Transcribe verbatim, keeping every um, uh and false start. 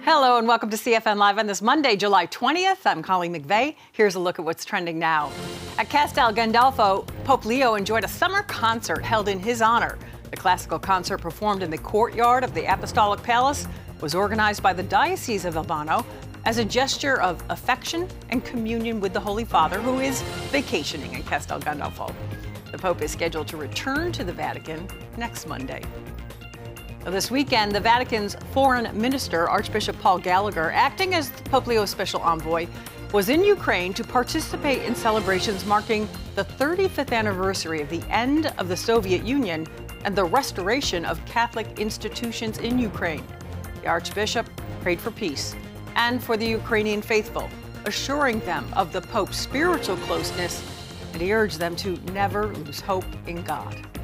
Hello and welcome to C F N Live on this Monday, July twentieth. I'm Colleen McVeigh. Here's a look at what's trending now. At Castel Gandolfo, Pope Leo enjoyed a summer concert held in his honor. The classical concert, performed in the courtyard of the Apostolic Palace, was organized by the Diocese of Albano as a gesture of affection and communion with the Holy Father, who is vacationing in Castel Gandolfo. The Pope is scheduled to return to the Vatican next Monday. This weekend, the Vatican's foreign minister, Archbishop Paul Gallagher, acting as Pope Leo's special envoy, was in Ukraine to participate in celebrations marking the thirty-fifth anniversary of the end of the Soviet Union and the restoration of Catholic institutions in Ukraine. The Archbishop prayed for peace and for the Ukrainian faithful, assuring them of the Pope's spiritual closeness, and he urged them to never lose hope in God.